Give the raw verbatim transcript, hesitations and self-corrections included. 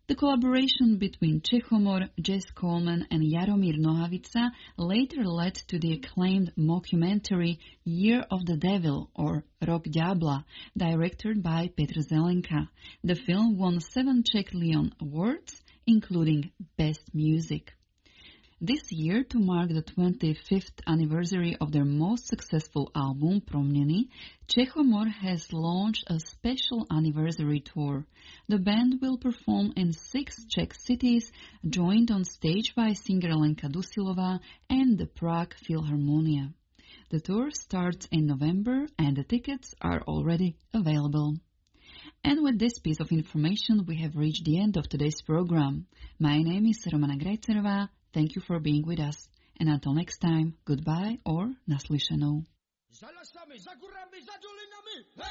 The collaboration between Čechomor, Jess Coleman and Jaromír Nohavica later led to the acclaimed mockumentary Year of the Devil or Rok Ďábla, directed by Petr Zelenka. The film won seven Czech Lion Awards, including Best Music. This year, to mark the twenty-fifth anniversary of their most successful album, Proměny, Čechomor has launched a special anniversary tour. The band will perform in six Czech cities, joined on stage by singer Lenka Dusilová and the Prague Philharmonia. The tour starts in November and the tickets are already available. And with this piece of information, we have reached the end of today's program. My name is Romana Grajcerová. Thank you for being with us. And until next time, goodbye or naslyšenou.